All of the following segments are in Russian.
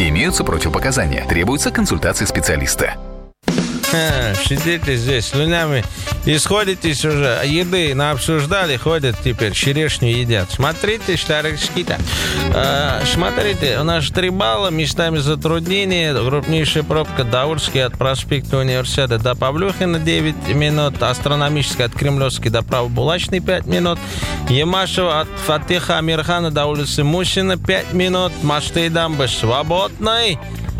Имеются противопоказания. Требуется консультация специалиста. Сидите здесь, слюнями исходитесь уже. Еды наобсуждали, ходят теперь, черешню едят. Смотрите, старички-то. Смотрите, у нас 3 балла, местами затруднения. Крупнейшая пробка Даурский от проспекта Университета до Павлюхина 9 минут. Астрономическая от Кремлевской до Правобулачной 5 минут. Ямашева от Фатиха Амирхана до улицы Мусина 5 минут. Мосты и дамбы свободной.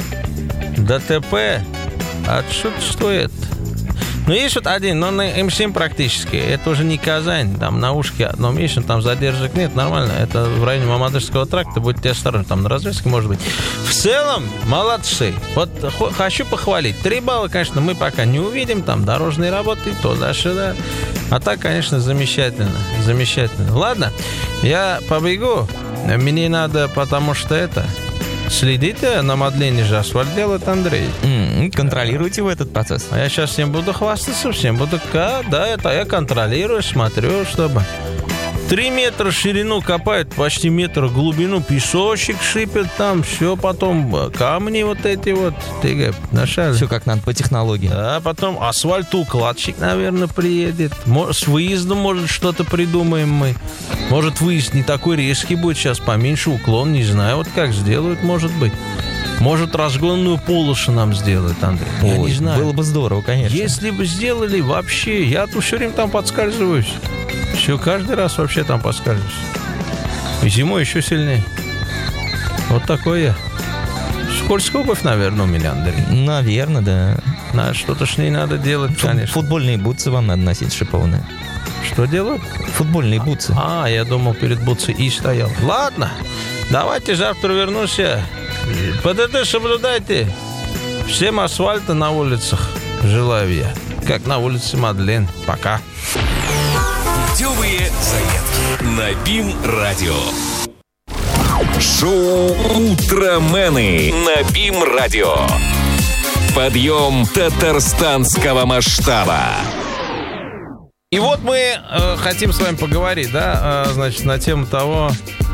ДТП отсутствует. Ну, есть вот один, но на М7 практически. Это уже не Казань. Там на ушке одном есть, там задержек нет, нормально. Это в районе Мамадышского тракта. Будьте осторожны, там на развязке может быть. В целом, молодцы. Вот хочу похвалить. 3 балла, конечно, мы пока не увидим. Там дорожные работы, туда-сюда. А так, конечно, замечательно. Замечательно. Ладно, я побегу. Мне надо, потому что это... Следите, на Мадлене же асфальт делает Андрей. Контролируете вы этот процесс? А я сейчас всем буду хвастаться, всем буду... Да, это я контролирую, смотрю, чтобы... 3 метра ширину копают, почти метр глубину, песочек шипят там, все потом, камни вот эти вот, нашали. Все как надо, по технологии. Да, потом асфальтоукладчик, наверное, приедет. С выездом, может, что-то придумаем мы. Может, выезд не такой резкий будет сейчас, поменьше уклон, не знаю, вот как сделают, может быть. Может, разгонную полосу нам сделают, Андрей. Я не знаю. Было бы здорово, конечно. Если бы сделали вообще, я тут все время там подскальзываюсь. Все, каждый раз вообще там подскальзываюсь. И зимой еще сильнее. Вот такой я. Скользкая обувь, наверное, у меня, Андрей. Наверное, да. Что-то ж не надо делать, конечно. Футбольные бутсы вам надо носить шипованные. Что делать? Футбольные бутсы. Я думал, перед бутсы и стоял. Ладно, давайте завтра вернусь я. ПДД соблюдайте. Всем асфальта на улицах желаю я. Как на улице Мадлен. Пока. Путевые заметки на БИМ-радио. Шоу «Утромены» на БИМ-радио. Подъем татарстанского масштаба. И вот мы хотим с вами поговорить, да, значит, на тему того,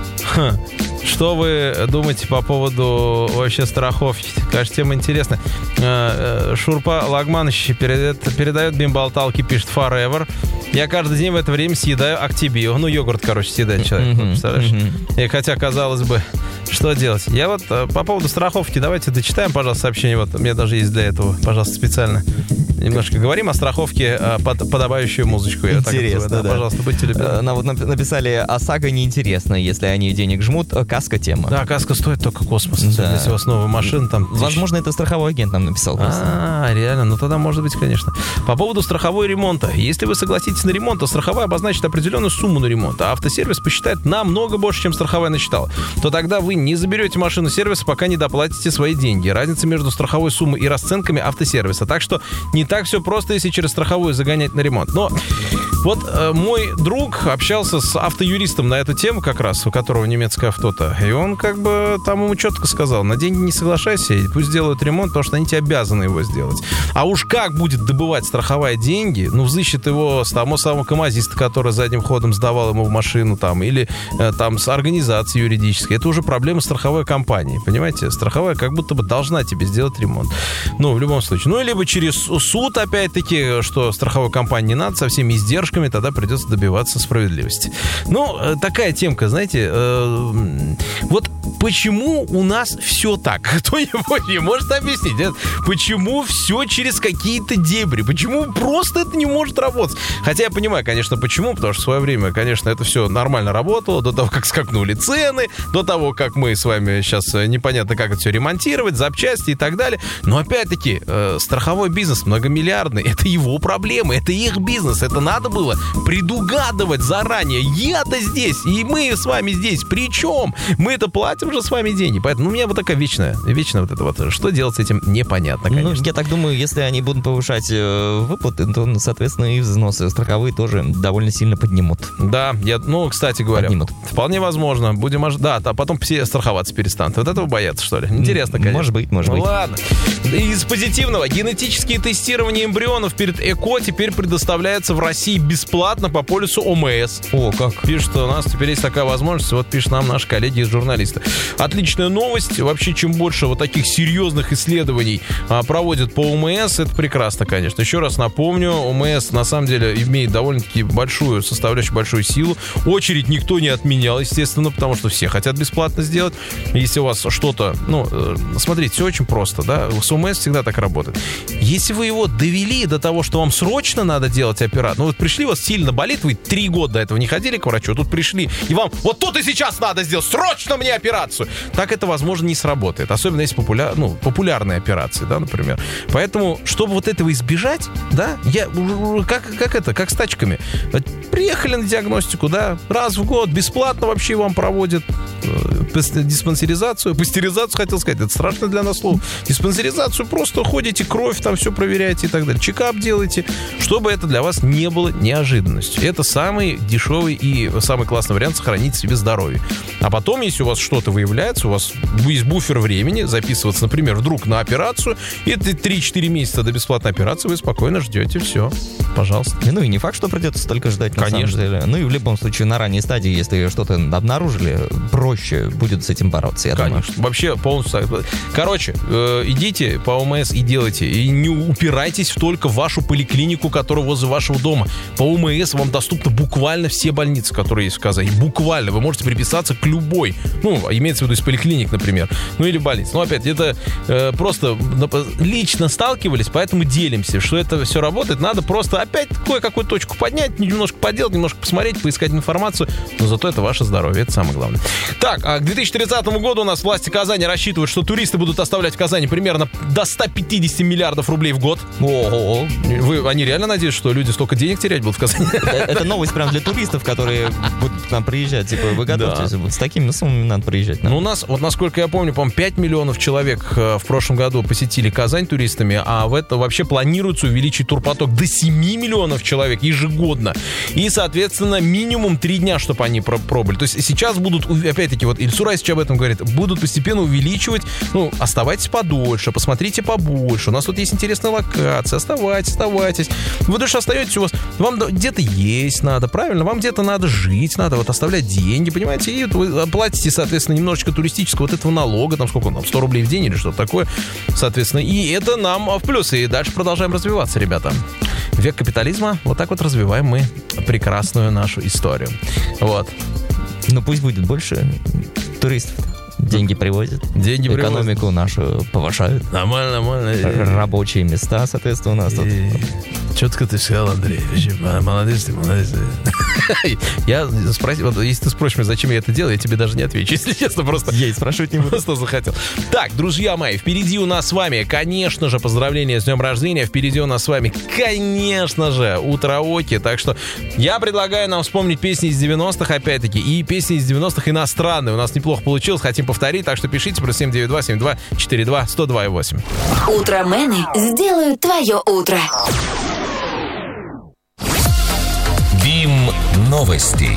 что вы думаете по поводу вообще страховки. Кажется, тема интересная. Шурпа Лагманович передает бимболталки, пишет Forever. Я каждый день в это время съедаю Актибио. Ну, йогурт, короче, съедает человек. Представляешь? И хотя, казалось бы, что делать? Я вот по поводу страховки, давайте дочитаем, пожалуйста, сообщение. Вот у меня даже есть для этого, пожалуйста, специально. Немножко говорим о страховке, подобающую музычку. Интересно, да. Пожалуйста, будьте любезны. Вот написали, ОСАГО неинтересно, если они денег жмут. Каска тема. Да, каска стоит только космос. Да. Если у вас новая машина, там... Возможно, это страховой агент нам написал. Реально? Ну, тогда может быть, конечно. По поводу страховой ремонта. Если вы согласитесь на ремонт, то страховая обозначит определенную сумму на ремонт, а автосервис посчитает намного больше, чем страховая насчитала, то тогда вы не заберете машину сервиса, пока не доплатите свои деньги. Разница между страховой суммой и расценками автосервиса. Так что не так все просто, если через страховую загонять на ремонт. Но вот мой друг общался с автоюристом на эту тему как раз, у которого немецкое авто-то, и он как бы там ему четко сказал: на деньги не соглашайся, пусть делают ремонт, потому что они тебе обязаны его сделать. А уж как будет добывать страховая деньги, ну, взыщет его с того самого камазиста, который задним ходом сдавал ему в машину, там, или там с организацией юридической. Это уже проблема страховой компании, понимаете? Страховая как будто бы должна тебе сделать ремонт. Ну, в любом случае. Ну, либо через суд, опять-таки, что страховой компании не надо, со всеми издержками, тогда придется добиваться справедливости. Ну, такая темка, знаете, вот почему у нас все так? Кто-нибудь не может объяснить? Почему все через какие-то дебри? Почему просто это не может работать? Хотя я понимаю, конечно, почему. Потому что в свое время, конечно, это все нормально работало. До того, как скакнули цены, до того, как мы с вами сейчас непонятно, как это все ремонтировать, запчасти и так далее. Но опять-таки, страховой бизнес многомиллиардный. Это его проблемы, это их бизнес. Это надо было предугадывать заранее. Я-то здесь, и мы с вами здесь. Причем мы-то платим же с вами деньги. Поэтому у меня вот такая вечная вот это вот. Что делать с этим, непонятно, конечно. Ну, я так думаю, если они будут повышать выплаты, то, соответственно, и взносы страховые тоже довольно сильно поднимут. Да, кстати говоря, поднимут. Вполне возможно. Будем а потом все страховаться перестанут. Вот этого боятся, что ли? Интересно, конечно. Может быть. Ладно. Из позитивного. Генетические тестирования эмбрионов перед ЭКО теперь предоставляются в России бесплатно по полису ОМС. О, как? Пишут, что у нас теперь есть такая возможность. Вот пишут нам наши коллеги из журналиста. отличная новость. Вообще, чем больше вот таких серьезных исследований проводят по ОМС, это прекрасно, конечно. Еще раз напомню, ОМС на самом деле имеет довольно-таки большую составляющую, большую силу. Очередь никто не отменял, естественно, потому что все хотят бесплатно сделать. Если у вас что-то... смотрите, все очень просто, да? С ОМС всегда так работает. Если вы его довели до того, что вам срочно надо делать операцию, пришли, у вас сильно болит, вы 3 года до этого не ходили к врачу, тут пришли, и вам вот тут и сейчас надо сделать, срочно мне операцию. Так это, возможно, не сработает. Особенно если популярные операции, да, например. Поэтому, чтобы вот этого избежать, да, как с тачками. Приехали на диагностику, да, раз в год, бесплатно вообще вам проводят диспансеризацию, пастеризацию, хотел сказать, это страшно для нас слово. Диспансеризацию, просто ходите, кровь там все проверяете и так далее. Чекап делаете, чтобы это для вас не было неожиданностью. Это самый дешевый и самый классный вариант сохранить себе здоровье. А потом, если у вас что-то выявляется, у вас есть буфер времени, записываться, например, вдруг на операцию, и это 3-4 месяца до бесплатной операции, вы спокойно ждете, все, пожалуйста. И не факт, что придется столько ждать, на самом деле. И в любом случае, на ранней стадии, если что-то обнаружили, проще будет с этим бороться, я думаю. Вообще полностью... Короче, идите по ОМС и делайте. И не упирайтесь только в вашу поликлинику, которая возле вашего дома. По ОМС вам доступны буквально все больницы, которые есть в Казани. Буквально. Вы можете приписаться к любой. Имеется в виду из поликлиник, например. Или больниц. Но опять, это просто лично сталкивались, поэтому делимся. Что это все работает. Надо просто опять кое-какую точку поднять, немножко поделать, немножко посмотреть, поискать информацию. Но зато это ваше здоровье. Это самое главное. Так, а к 2030 году у нас власти Казани рассчитывают, что туристы будут оставлять в Казани примерно до 150 миллиардов рублей в год. Ого. Они реально надеются, что люди столько денег терять будут в Казани? Это новость прям для туристов, которые будут к нам приезжать. Типа, вы готовьтесь, вот с такими суммами надо приезжать. У нас, вот насколько я помню, по-моему, 5 миллионов человек в прошлом году посетили Казань туристами, а в это вообще планируется увеличить турпоток до 7 миллионов человек ежегодно. И, соответственно, минимум 3 дня, чтобы они пробыли. То есть сейчас будут, опять-таки, вот Ильсур Айсович об этом говорит, будут постепенно увеличивать, оставайтесь подольше, посмотрите побольше. У нас тут есть интересная локация, оставайтесь. Вы даже остаетесь, вам где-то есть надо, правильно? Вам где-то надо жить, надо оставлять деньги, понимаете? И вы платите, соответственно, немножечко туристического вот этого налога, там сколько он, 100 рублей в день или что-то такое, соответственно. И это нам в плюс. И дальше продолжаем развиваться, ребята. Век капитализма, вот так вот развиваем мы прекрасную нашу историю. Вот. Пусть будет больше туристов. Деньги привозят. Экономику нашу повышают. Нормально. Рабочие места, соответственно, у нас тут. Четко ты сказал, Андрей. Молодец ты. Я спросил, если ты спросишь меня, зачем я это делаю, я тебе даже не отвечу, если честно, просто... Я и спрашивать не буду. Просто захотел. Так, друзья мои, впереди у нас с вами, конечно же, поздравления с днем рождения. Впереди у нас с вами, конечно же, утрооки. Так что я предлагаю нам вспомнить песни из 90-х, опять-таки, и песни из 90-х иностранные. У нас неплохо получилось, хотим повторить, так что пишите про 792-72-42-102-8. Утромены сделают твое утро. БИМ новости.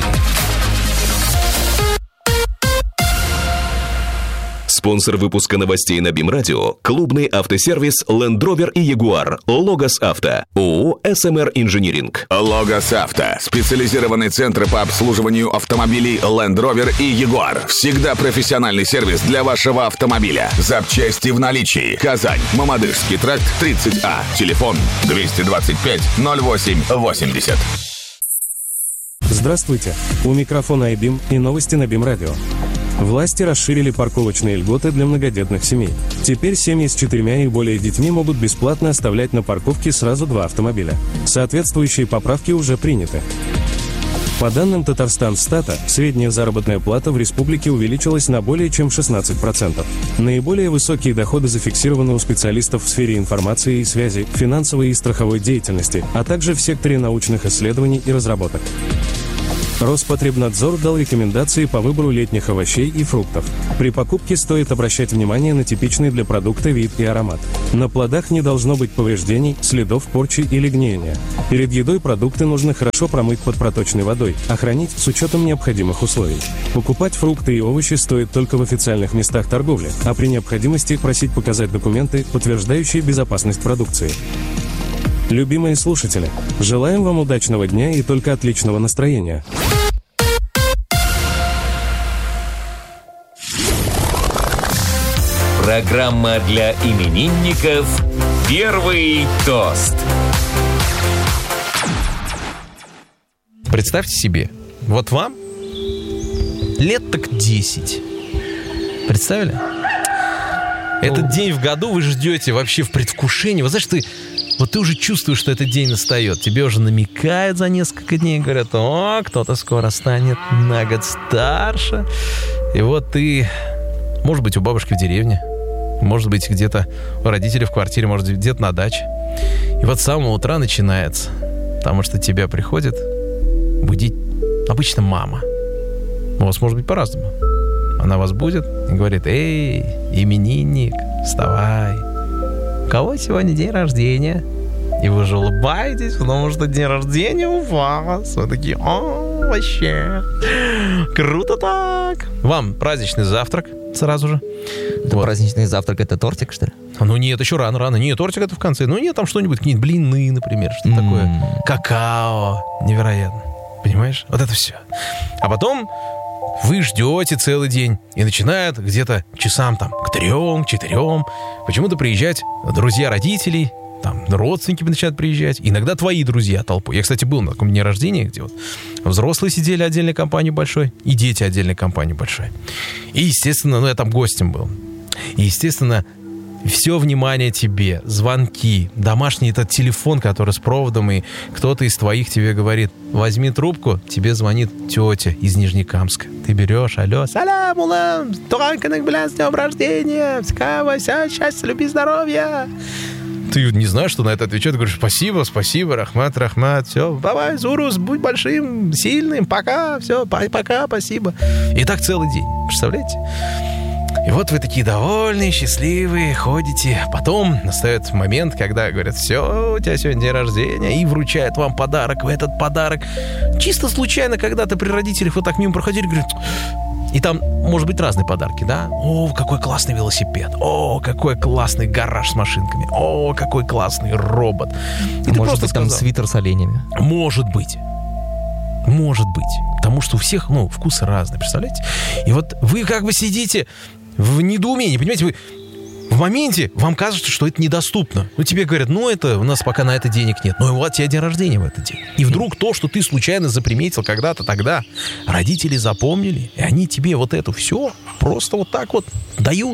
Спонсор выпуска новостей на БИМ Радио – клубный автосервис Land Rover и Jaguar. Логос Авто. ООО «СМР Инжиниринг». Логос Авто. Специализированный центр по обслуживанию автомобилей Land Rover и Jaguar. Всегда профессиональный сервис для вашего автомобиля. Запчасти в наличии. Казань. Мамадышский тракт 30А. Телефон 225 08 80. Здравствуйте. У микрофона iBIM и новости на БИМ Радио. Власти расширили парковочные льготы для многодетных семей. Теперь семьи с 4 и более детьми могут бесплатно оставлять на парковке сразу 2 автомобиля. Соответствующие поправки уже приняты. По данным Татарстанстата, средняя заработная плата в республике увеличилась на более чем 16%. Наиболее высокие доходы зафиксированы у специалистов в сфере информации и связи, финансовой и страховой деятельности, а также в секторе научных исследований и разработок. Роспотребнадзор дал рекомендации по выбору летних овощей и фруктов. При покупке стоит обращать внимание на типичный для продукта вид и аромат. На плодах не должно быть повреждений, следов порчи или гниения. Перед едой продукты нужно хорошо промыть под проточной водой, а хранить с учетом необходимых условий. Покупать фрукты и овощи стоит только в официальных местах торговли, а при необходимости просить показать документы, подтверждающие безопасность продукции. Любимые слушатели, желаем вам удачного дня и только отличного настроения. Программа для именинников «Первый тост». Представьте себе, вот вам лет так 10. Представили? Этот день в году вы ждете вообще в предвкушении. Вот знаешь, ты уже чувствуешь, что этот день настает. Тебе уже намекают за несколько дней, говорят: о, кто-то скоро станет на год старше. И вот ты, может быть, у бабушки в деревне, может быть, где-то у родителей в квартире, может быть, где-то на даче. И вот с самого утра начинается, потому что тебя приходит будить обычно мама. У вас может быть по-разному. Она вас будет и говорит: эй, именинник, вставай. У кого сегодня день рождения? И вы же улыбаетесь, потому что день рождения у вас. Вы такие: о, вообще круто так. Вам праздничный завтрак сразу же. Это вот. Праздничный завтрак — это тортик, что ли? Ну нет, еще рано. Нет, тортик — это в конце. Ну нет, там что-нибудь, какие-нибудь блины, например, что-то такое. Какао. Невероятно. Понимаешь? Вот это все. А потом вы ждете целый день, и начинают где-то часам там к 3-4 почему-то приезжать друзья родителей, там родственники начинают приезжать, иногда твои друзья толпой. Я, кстати, был на таком дне рождения, где вот взрослые сидели отдельной компанией большой, и дети отдельной компанией большой. И, естественно, я там гостем был. И, естественно, все внимание тебе, звонки, домашний этот телефон, который с проводом, и кто-то из твоих тебе говорит: возьми трубку, тебе звонит тетя из Нижнекамска. Ты берешь: алло, салам, улам, тонканых, с днем рождения, вся счастья, любви, здоровья. Ты не знаешь, что на это отвечать, говоришь: спасибо, рахмат, все, давай, Зурус, будь большим, сильным, пока, все, пока, спасибо. И так целый день, представляете? И вот вы такие довольные, счастливые, ходите. Потом настает момент, когда говорят: все, у тебя сегодня день рождения, и вручают вам подарок. Вы этот подарок чисто случайно когда-то при родителях вот так мимо проходили, говорят, и там, может быть, разные подарки, да? О, какой классный велосипед. О, какой классный гараж с машинками. О, какой классный робот. И может быть, там свитер с оленями. Может быть. Потому что у всех, вкусы разные, представляете? И вот вы как бы сидите в недоумении, понимаете? Вы в моменте, вам кажется, что это недоступно. Тебе говорят: это у нас пока на это денег нет. Но вот у тебя день рождения в этот день. И вдруг то, что ты случайно заприметил когда-то тогда, родители запомнили, и они тебе вот это все просто вот так вот дают.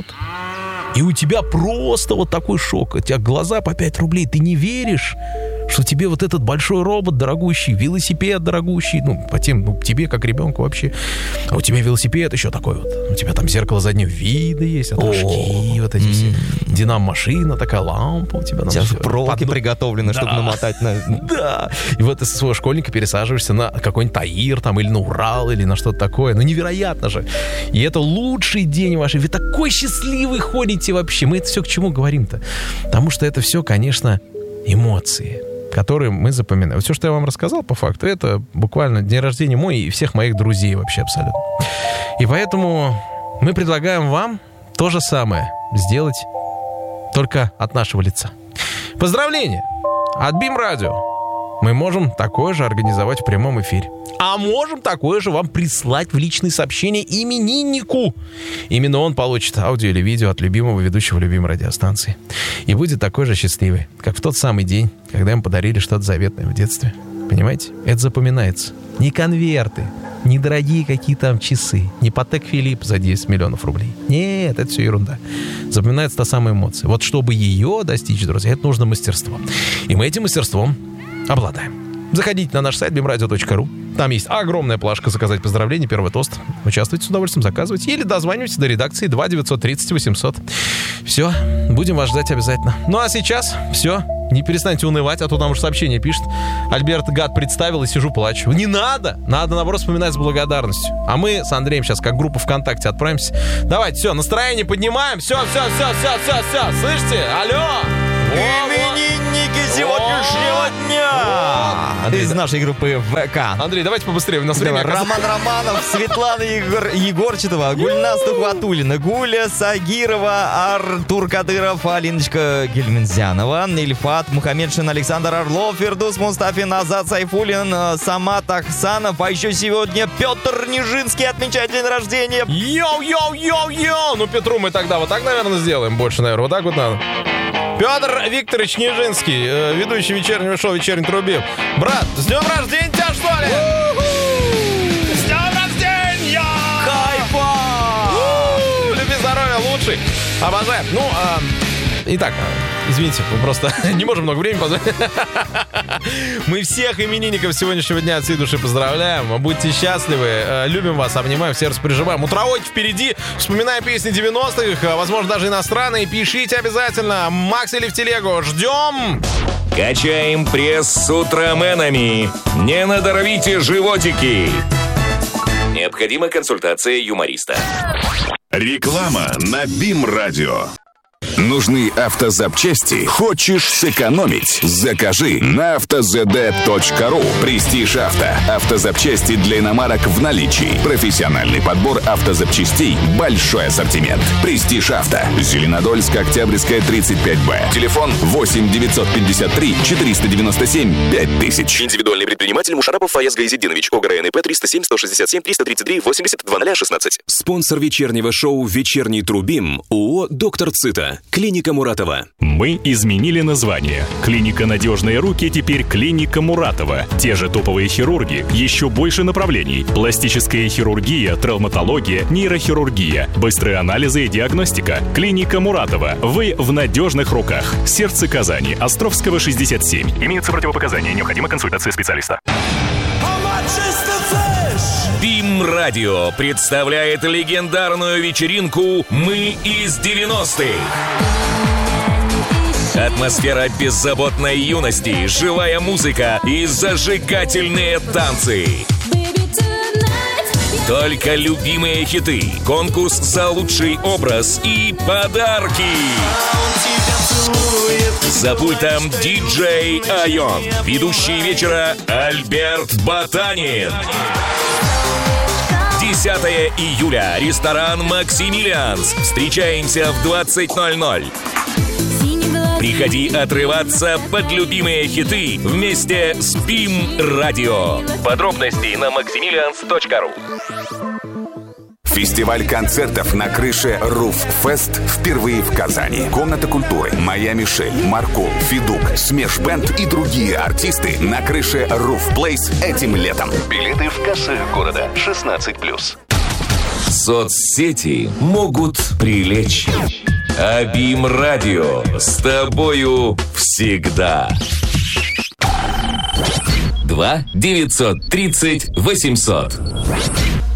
И у тебя просто вот такой шок. У тебя глаза по 5 рублей. Ты не веришь, что тебе вот этот большой робот дорогущий, велосипед дорогущий, тебе как ребенку вообще. А у тебя велосипед еще такой вот. У тебя там зеркало заднего вида есть, отражки, вот эти все. Динамо-машина, такая лампа у тебя. У тебя же проволоки приготовлены, чтобы намотать на... Да. И вот ты со своего школьника пересаживаешься на какой-нибудь Таир там, или на Урал, или на что-то такое. Невероятно же. И это лучший день ваш. Вы такой счастливый ходите вообще. Мы это все к чему говорим-то? Потому что это все, конечно, эмоции, которые мы запоминаем. Вот все, что я вам рассказал, по факту, это буквально день рождения мой и всех моих друзей вообще абсолютно. И поэтому мы предлагаем вам то же самое сделать, только от нашего лица. Поздравления от БИМ Радио. Мы можем такое же организовать в прямом эфире. А можем такое же вам прислать в личные сообщения имениннику. Именно он получит аудио или видео от любимого ведущего любимой радиостанции. И будет такой же счастливый, как в тот самый день, когда им подарили что-то заветное в детстве. Понимаете? Это запоминается. Не конверты, не дорогие какие-то там часы, не Патек Филипп за 10 миллионов рублей. Нет, это все ерунда. Запоминается та самая эмоция. Вот чтобы ее достичь, друзья, это нужно мастерство. И мы этим мастерством обладаем. Заходите на наш сайт bimradio.ru. Там есть огромная плашка «Заказать поздравления», первый тост. Участвуйте с удовольствием, заказывайте. Или дозванивайтесь до редакции 2-930-800. Все, будем вас ждать обязательно. Ну а сейчас все. Не перестаньте унывать, а то нам уже сообщение пишет. Альберт гад представил и сижу плачу. Не надо! Надо, наоборот, вспоминать с благодарностью. А мы с Андреем сейчас как группа ВКонтакте отправимся. Давайте, все, настроение поднимаем. Все. Слышите? Алло! Именинники сегодняшнего дня из нашей группы ВК. Андрей, давайте побыстрее, у нас время. Роман Романов, Светлана Егорчатова, Гульнас Тухватуллина, Гуля Сагирова, Артур Кадыров, Алиночка Гельмензянова, Ильфат Мухаммедшин, Александр Орлов, Фирдус Мустафин, Азат Сайфуллин, Самат Ахсанов, а еще сегодня Петр Нижинский отмечает день рождения. Йоу-йоу-йоу-йоу! Ну, Петру мы тогда вот так, наверное, сделаем. Больше, наверное, вот так вот надо. Петр Викторович Нижинский, ведущий вечернего шоу «Вечерний Трубим». Брат, с днем рождения тебя, что ли? С днем рождения! Кайфа! Люби здоровья, лучший. Обожаем. Ну, итак, извините, мы просто не можем много времени позволить. Мы всех именинников сегодняшнего дня от всей души поздравляем. Будьте счастливы. Любим вас, обнимаем, все распереживаем. Утровойте впереди. Вспоминаем песни 90-х, возможно, даже иностранные. Пишите обязательно. Макс или в телегу. Ждем. Качаем пресс с утроменами. Не надорвите животики. Необходима консультация юмориста. Реклама на БИМ-радио. Нужны автозапчасти? Хочешь сэкономить? Закажи на автозд.ру. Престиж Авто. Автозапчасти для иномарок в наличии. Профессиональный подбор автозапчастей. Большой ассортимент. Престиж Авто. Зеленодольск, Октябрьская, 35Б. Телефон 8 953 497 5000. Индивидуальный предприниматель Мушарапов Фаяз Гаизиддинович. ОГРНП 307 167 333 80 0016. Спонсор вечернего шоу «Вечерний Трубим» ООО «Доктор Цита». Клиника Муратова. Мы изменили название. Клиника «Надежные руки» теперь клиника Муратова. Те же топовые хирурги, еще больше направлений. Пластическая хирургия, травматология, нейрохирургия, быстрые анализы и диагностика. Клиника Муратова. Вы в надежных руках. Сердце Казани. Островского, 67. Имеются противопоказания. Необходима консультация специалиста. БИМ-радио представляет легендарную вечеринку «Мы из 90-х». Атмосфера беззаботной юности, живая музыка и зажигательные танцы. Только любимые хиты, конкурс за лучший образ и подарки. За пультом диджей Айон. Ведущий вечера Альберт Ботанин. 10 июля. Ресторан «Максимилианс». Встречаемся в 20:00. Приходи отрываться под любимые хиты вместе с БИМ-радио. Подробности на maximilians.ru. Фестиваль концертов на крыше Руф-Фест впервые в Казани. Комната культуры, Моя Мишель, Маркул, Федук, Смеш Бэнд и другие артисты на крыше Руф-Плейс этим летом. Билеты в кассах города 16+. Соцсети могут прилечь. А БИМ-радио с тобою всегда. 2 930 800.